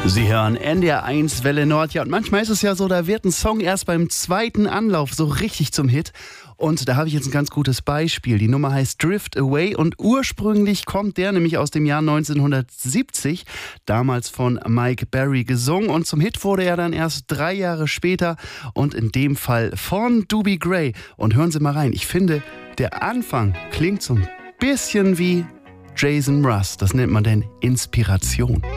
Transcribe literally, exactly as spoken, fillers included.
Sie hören N D R eins Welle Nord. Ja, und manchmal ist es ja so, da wird ein Song erst beim zweiten Anlauf so richtig zum Hit. Und da habe ich jetzt ein ganz gutes Beispiel. Die Nummer heißt Drift Away und ursprünglich kommt der nämlich aus dem Jahr neunzehnhundertsiebzig, damals von Mike Berry gesungen. Und zum Hit wurde er dann erst drei Jahre später und in dem Fall von Dobie Gray. Und hören Sie mal rein, ich finde, der Anfang klingt so ein bisschen wie Jason Mraz. Das nennt man denn Inspiration.